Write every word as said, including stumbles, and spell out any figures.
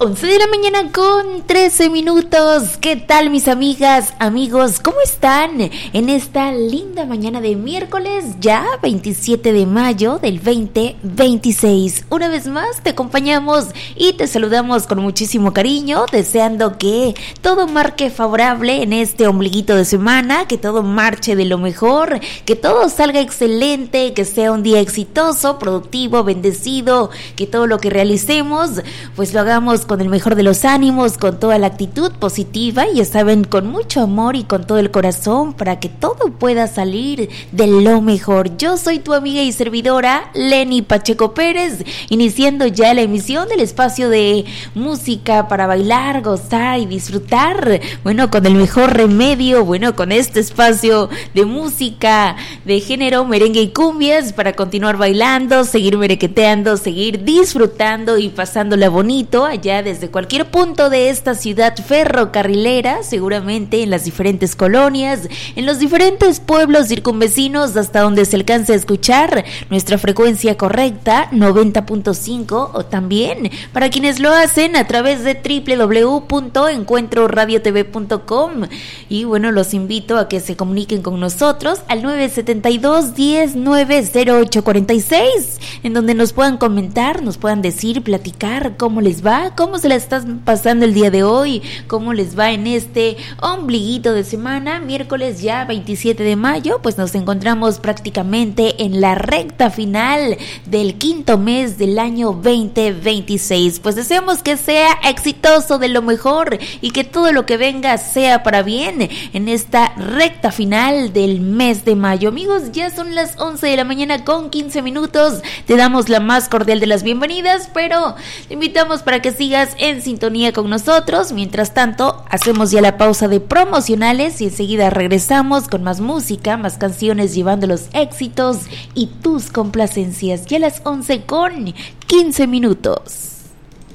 once de la mañana con trece minutos. ¿Qué tal, mis amigas, amigos? ¿Cómo están en esta linda mañana de miércoles, ya veintisiete de mayo del veinte veintiséis? Una vez más te acompañamos y te saludamos con muchísimo cariño, deseando que todo marque favorable en este ombliguito de semana, que todo marche de lo mejor, que todo salga excelente, que sea un día exitoso, productivo, bendecido, que todo lo que realicemos pues lo hagamos con el mejor de los ánimos, con toda la actitud positiva y ya saben, con mucho amor y con todo el corazón, para que todo pueda salir de lo mejor. Yo soy tu amiga y servidora Lenny Pacheco Pérez, iniciando ya la emisión del espacio de música para bailar, gozar y disfrutar, bueno, con el mejor remedio, bueno, con este espacio de música de género merengue y cumbias, para continuar bailando, seguir merequeteando, seguir disfrutando y pasándola bonito allá desde cualquier punto de esta ciudad ferrocarrilera, seguramente en las diferentes colonias, en los diferentes pueblos circunvecinos, hasta donde se alcance a escuchar nuestra frecuencia correcta, noventa punto cinco, o también para quienes lo hacen a través de doble u doble u doble u punto encuentro radio t v punto com. Y bueno, los invito a que se comuniquen con nosotros al nueve siete dos, diez, nueve cero ocho cuarenta y seis, en donde nos puedan comentar, nos puedan decir, platicar cómo les va, cómo se la están pasando el día de hoy, cómo les va en este ombliguito de semana, miércoles ya veintisiete de mayo, pues nos encontramos prácticamente en la recta final del quinto mes del año veinte veintiséis. Pues deseamos que sea exitoso, de lo mejor, y que todo lo que venga sea para bien en esta recta final del mes de mayo. Amigos, ya son las once de la mañana con quince minutos, te damos la más cordial de las bienvenidas, pero te invitamos para que sigas en sintonía con nosotros. Mientras tanto, hacemos ya la pausa de promocionales y enseguida regresamos con más música, más canciones, llevando los éxitos y tus complacencias. Ya a las once con quince minutos.